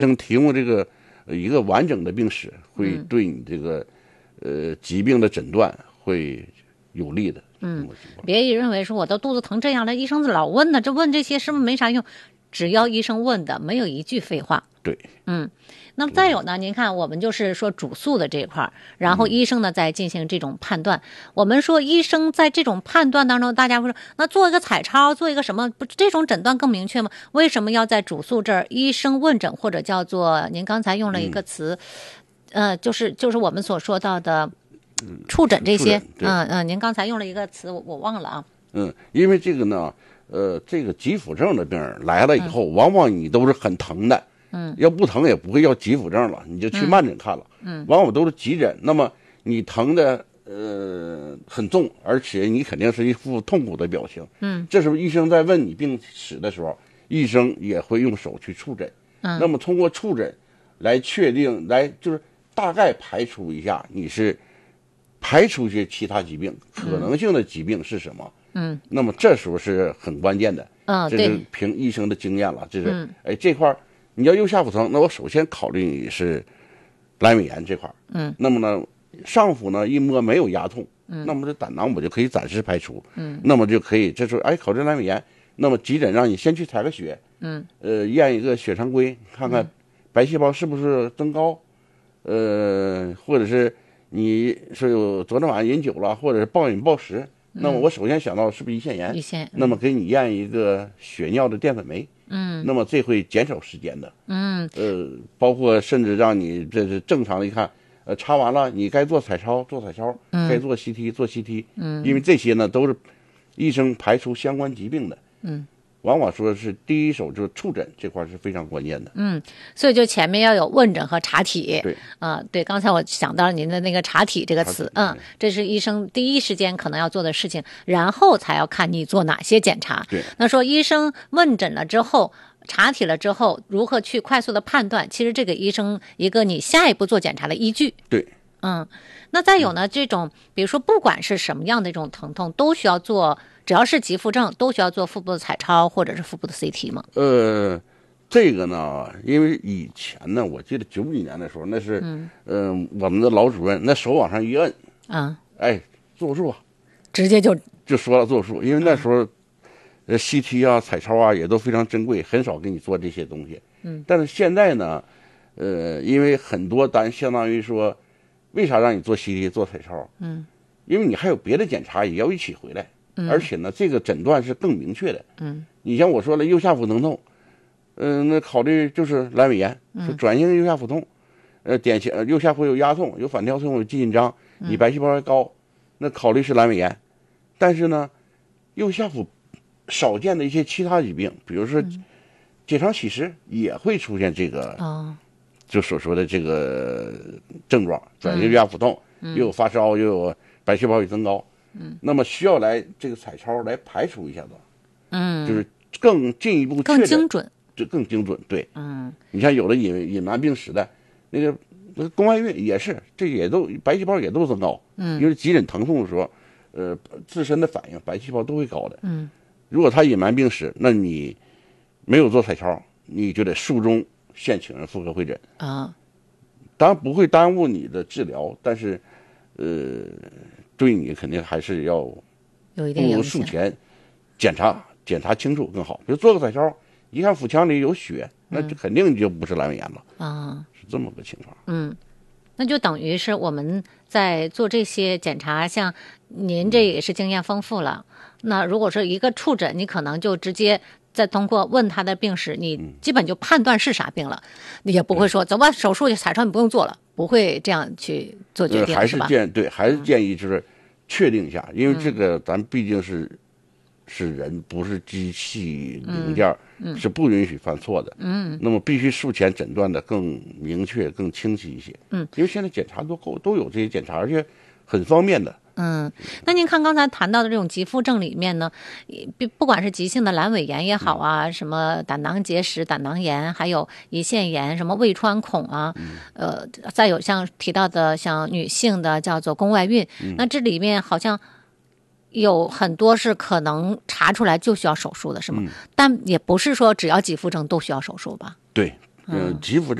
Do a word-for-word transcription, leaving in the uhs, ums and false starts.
能提供这个一个完整的病史，会对你这个、嗯、呃疾病的诊断会有利的。 嗯，别以认为说我的肚子疼这样了，医生老问呢，这问这些是不是没啥用？只要医生问的，没有一句废话。 对， 嗯，那么再有呢，您看我们就是说主诉的这一块，然后医生呢再进行这种判断。嗯、我们说医生在这种判断当中，大家会说，那做一个彩超，做一个什么，不这种诊断更明确吗？为什么要在主诉这儿医生问诊，或者叫做您刚才用了一个词，嗯、呃，就是就是我们所说到的触诊这些，嗯嗯，您刚才用了一个词，我我忘了啊。 嗯，因为这个呢。呃，这个急腹症的病人来了以后，嗯、往往你都是很疼的，嗯，要不疼也不会要急腹症了，你就去慢诊看了，嗯，往往都是急诊。那么你疼的呃很重，而且你肯定是一副痛苦的表情，嗯，这时候医生在问你病史的时候，医生也会用手去触诊，嗯，那么通过触诊来确定，来就是大概排除一下你是排除一些其他疾病可能性的疾病是什么。嗯，那么这时候是很关键的，嗯，这是凭医生的经验了，这是，嗯、哎，这块你要右下腹疼，那我首先考虑你是阑尾炎这块，嗯，那么呢，上腹呢一摸没有压痛，嗯，那么这胆囊我就可以暂时排除，嗯，那么就可以，这时候哎考虑阑尾炎，那么急诊让你先去采个血，嗯，呃，验一个血常规，看看白细胞是不是增高，呃，或者是你是有昨天晚上饮酒了，或者是暴饮暴食。那么我首先想到是不是胰腺炎？ 胰腺， 那么给你验一个血尿的淀粉酶，嗯，那么这会减少时间的，嗯，呃，包括甚至让你这是正常的一看，呃，查完了你该做彩超做彩超，嗯、该做 C T 做 C T，嗯，因为这些呢都是医生排除相关疾病的，嗯。往往说是第一手就是触诊这块是非常关键的， 嗯，所以就前面要有问诊和查体， 对， 啊、呃，对，刚才我想到了您的那个查体这个词，嗯，这是医生第一时间可能要做的事情，然后才要看你做哪些检查。 对， 那说医生问诊了之后，查体了之后，如何去快速的判断？其实这个医生一个你下一步做检查的依据。 对， 嗯，那再有呢，这种比如说不管是什么样的这种疼痛，都需要做。只要是急腹症，都需要做腹部的彩超或者是腹部的 C T 吗？ 呃，这个呢，因为以前呢，我记得九几年的时候，那是，嗯、呃，我们的老主任那手往上一摁，啊，哎，做术啊， 直接就就说了做术，因为那时候，呃 ，C T 啊、彩超啊也都非常珍贵，很少给你做这些东西。嗯，但是现在呢，呃，因为很多单相当于说，为啥让你做 C T 做彩超？嗯，因为你还有别的检查也要一起回来。而且呢，这个诊断是更明确的。嗯，你像我说了，右下腹疼痛，嗯、呃，那考虑就是阑尾炎，就转性右下腹痛，呃，典型右下腹有压痛，有反跳痛，有肌紧张，你白细胞还高，那考虑是阑尾炎。但是呢，右下腹少见的一些其他疾病，比如说结肠憩食，也会出现这个，哦，就所说的这个症状，转性右下腹痛，又有发烧，又有白细胞有增高。嗯，那么需要来这个彩超来排除一下子，嗯，就是更进一步确更精准， 就更精准，对，嗯，你像有的隐隐瞒病史的，那个那个宫外孕也是，这也都白细胞也都增高，嗯，因为急诊疼痛的时候，呃，自身的反应白细胞都会高的，嗯，如果他隐瞒病史，那你没有做彩超，你就得术中现请人妇科会诊啊，当然不会耽误你的治疗，但是，呃。对你肯定还是要有一定影响， 不如术前检查检查清楚更好。比如做个彩超，一看腹腔里有血，那这肯定就不是阑尾炎了啊，是这么个情况。 嗯，那就等于是我们在做这些检查，像您这也是经验丰富了。那如果说一个触诊，你可能就直接再通过问他的病史，你基本就判断是啥病了，你也不会说走吧，手术彩超你不用做了，不会这样去做决定， 呃、还是吧？ 建对，还是建议就是确定一下，嗯、因为这个咱毕竟是、嗯、是人，不是机器零件，嗯、是不允许犯错的。嗯，那么必须术前诊断的更明确、更清晰一些。嗯，因为现在检查都够都有这些检查，而且很方便的。 嗯，那您看刚才谈到的这种急腹症里面呢，不管是急性的阑尾炎也好啊，嗯、什么胆囊结石、胆囊炎，还有胰腺炎，什么胃穿孔啊，嗯、呃，再有像提到的像女性的叫做宫外孕，嗯、那这里面好像有很多是可能查出来就需要手术的，是吗？嗯、但也不是说只要急腹症都需要手术吧？ 对， 嗯，急腹症。